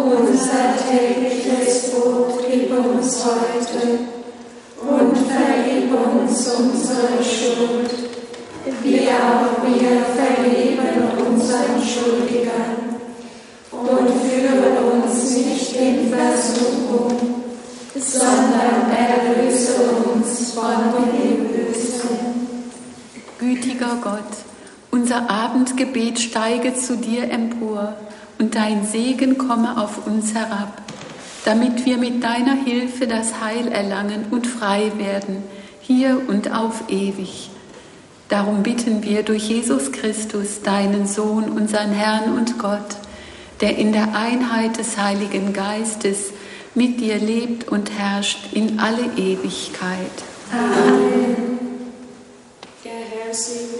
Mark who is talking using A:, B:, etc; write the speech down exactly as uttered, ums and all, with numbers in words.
A: Unser tägliches Brot gib uns heute und vergib uns unsere Schuld, wie auch wir vergeben unseren Schuldigern. Und führe uns nicht in Versuchung, sondern erlöse uns von dem Bösen.
B: Gütiger Gott, unser Abendgebet steige zu dir empor und dein Segen komme auf uns herab, damit wir mit deiner Hilfe das Heil erlangen und frei werden, hier und auf ewig. Darum bitten wir durch Jesus Christus, deinen Sohn, unseren Herrn und Gott, der in der Einheit des Heiligen Geistes mit dir lebt und herrscht in alle Ewigkeit.
A: Amen. Der Herr segne